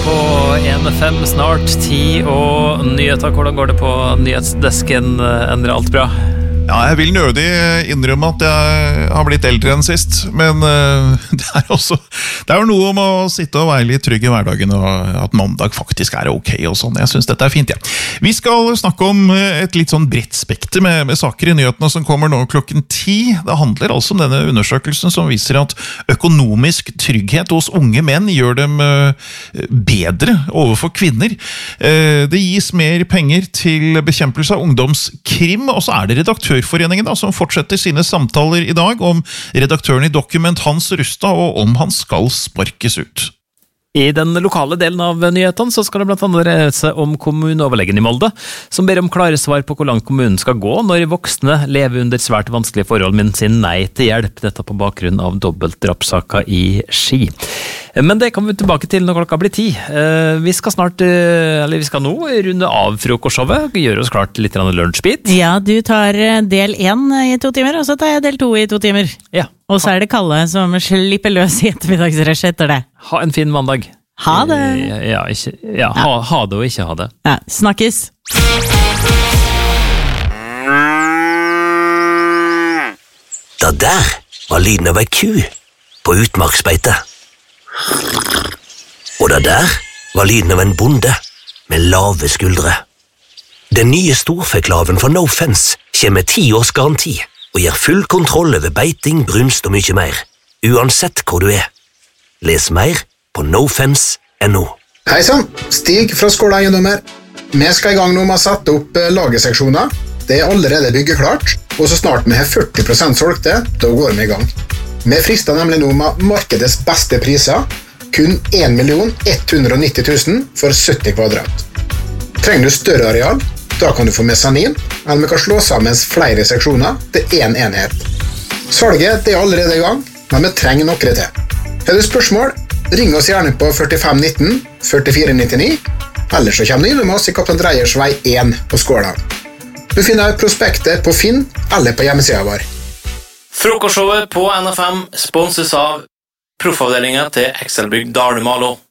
på 1.5, snart 10 og nyheter. Hvordan går det på nyhetsdesken? Endre alt bra? Ja, jeg vil nødig innrømme at jeg har blitt eldre enn sist, men det er jo noe om å sitte og være litt trygg i hverdagen, og at mandag faktisk er ok og sånn. Jeg synes dette er fint, ja. Vi skal snakke om et litt sånn bredt spekter med saker i nyhetene som kommer nå klokken 10. Det handler altså om denne undersøkelsen som viser at økonomisk trygghet hos unge menn gjør dem bedre overfor kvinner. Det gis mer penger til bekjempelse av ungdomskrim, og så er det Redaktørforeningen da, som fortsetter sine samtaler i dag om redaktøren i Dokument Hans Rustad, og om han skal sparkes ut. I den lokale delen av nyhetene så skal det blant annet dreie seg om kommuneoverlegen i Molde, som ber om klare svar på hvor langt kommunen skal gå når voksne lever under svært vanskelige forhold, men sier nei til hjelp. Dette på bakgrunn av dobbeltdrapssaker i Ski. Men det kan vi tilbake til når klokka blir 10. Vi skal nå runde av frokostshowet, gjøre oss klart litt lunsjbit. Ja, du tar del 1 i 2 timer, og så tar jeg del 2 i 2 timer. Ja. Og så er det Kalle som slipper løs i ettermiddagsrush etter det. Ha en fin mandag. Ha det! Ha det og ikke ha det. Ja, snakkes! Det der var lyden av ei ku på utmarksbeite. Og det der var lyden av en bonde med lave skuldre. Den nye storfeklaven fra No Fence kommer med 10 års garanti og gir full kontroll over beiting, brunst og mye mer, uansett hvor du er. Les mer på nofence.no. Hei sann, Stig fra Skåla Eiendommer. Vi skal i gang nå med å sette opp lagerseksjoner. Det er allerede byggeklart, og så snart vi har 40% solgte, da går vi i gang. Vi frister nemlig nå med markedets beste priser, kun 1.190 000 for 70 kvadrat. Trenger du større areal? Da kan du få mesanin, eller vi kan slå sammen flere seksjoner til en enhet. Salget er allerede i gang, men vi trenger noe til. Har du spørsmål? Ring oss gjerne på 4519 4499, eller så kommer du innom oss i Kaptein Dreyers vei 1 på Skåla. Du finner prospektet på Finn eller på hjemmesiden vår. Frokostshowet på NFM sponses av proffavdelingen til Excelbygg Dalmalo.